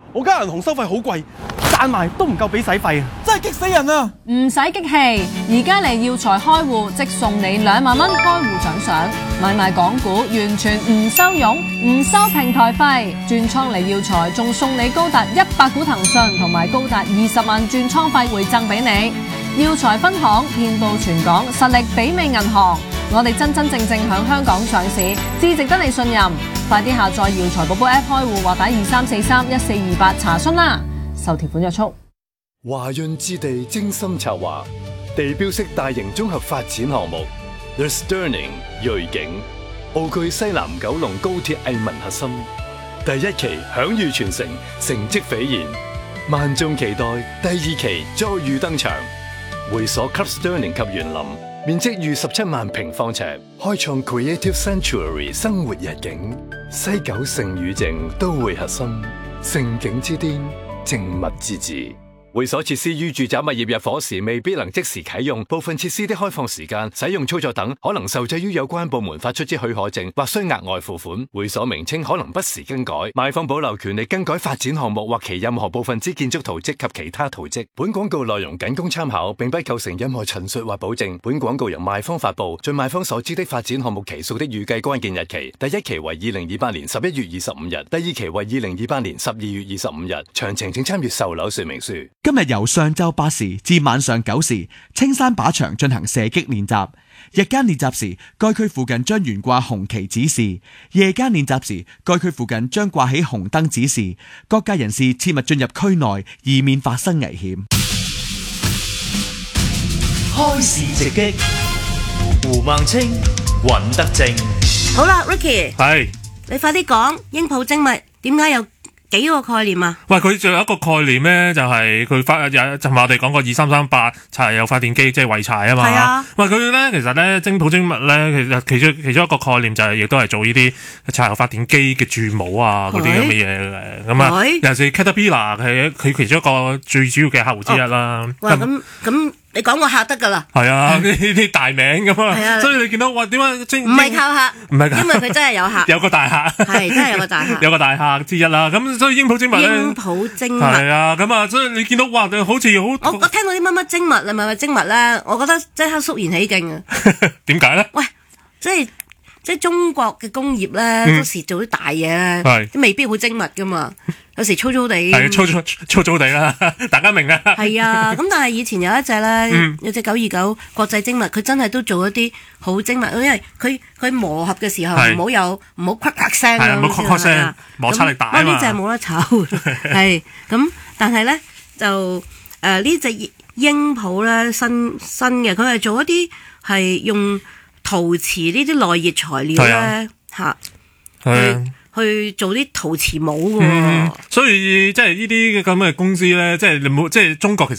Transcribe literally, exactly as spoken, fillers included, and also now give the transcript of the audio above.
我間銀行收費好貴，賺埋都唔夠俾使費啊！真係激死人啊！ 唔使激氣，而家嚟耀才開戶，即送你兩萬蚊開戶獎賞，買賣港股完全唔收佣，唔收平台費，轉倉嚟耀才仲送你高達一百股騰訊同埋高達二十萬轉倉費回贈俾你。耀才分行遍佈全港，實力媲美銀行，我哋真真正正響香港上市，至值得你信任。快啲下載耀才寶寶 App 開戶或打二三四三一四二八查詢啦。受條款約束。 華潤置地精心策劃，地標式大型綜合發展項目 The Sterling 瑞景，澳區西南九龍高鐵藝文核心，第一期享譽傳承，成績斐然，萬眾期待第二期再遇登場。會所 Club Sterling 及園林，面積逾十七萬平方尺，開創 Creative Sanctuary 生活日景，西九盛與靜都會核心，盛景之巔，靜物之至。會所設施於住宅物業入伙時未必能即時啟用，部分設施的開放時間、使用操作等可能受制於有關部門發出之許可證，或需額外付款。會所名稱可能不時更改，賣方保留權利更改發展項目或其任何部分之建築圖則及其他圖則。本廣告內容僅供參考，並不構成任何陳述或保證。本廣告由賣方發布，盡賣方所知的發展項目期數的預計關鍵日期。第一期為二零二八年十一月二十五日，第二期為二零二八年十二月二十五日。詳情請參閱售樓說明書。 今日由上晝八時至晚上九時，青山靶場進行射擊練習。日間練習時，該區附近將懸掛紅旗指示；夜間練習時，該區附近將掛起紅燈指示。各界人士切勿進入區內，以免發生危險。 開市直擊，胡孟青、尹德正。 好啦 ，Ricky， 係你快啲講英普精密點解有幾個概念啊？ 喂，佢仲有一個概念咧，就係佢發有就係我哋講過二三三八柴油發電機，即係濰柴啊嘛。係啊。喂，佢咧其實咧精普精密咧，其實其中其中一個概念就係亦都係做呢啲柴油發電機嘅注模啊，嗰啲咁嘅嘢嘅。咁啊，尤其是 Caterpillar 係佢其中一個最主要嘅客戶之一啦。 哇，咁咁。你講個客得噶啦， 係啊，呢啲大名咁啊，所以你見到哇，點解精唔係靠客， 唔係， 因為佢真係有客， 有個大客， 係真係有個大客， 有個大客之一啦。咁所以英普精密咧， 英普精密係啊，咁啊，所以你見到哇，好似好， 我我聽到啲乜乜精密，你咪咪精密咧，我覺得即刻肅然起敬啊！ 點解咧？ 喂，即係即係中國嘅工業咧，有時做啲大嘢咧，都未必好精密噶嘛。有時粗粗地， 係粗粗粗粗地啦，大家明啦。 係啊，咁但係以前有一隻咧，嗯、有隻九二九國際精密，佢真係都做一啲好精密，因為佢佢磨合嘅時候唔好有唔好咔咔聲， 係唔好咔咔聲，摩擦力大啊嘛。 呢隻冇得炒，係咁，但係咧就誒呢隻英普咧新新嘅，佢係做一啲係用陶瓷呢啲耐熱材料咧嚇。去去做啲陶瓷帽嘅、嗯， 所以即係呢啲咁嘅公司咧，即係你冇即係中國其實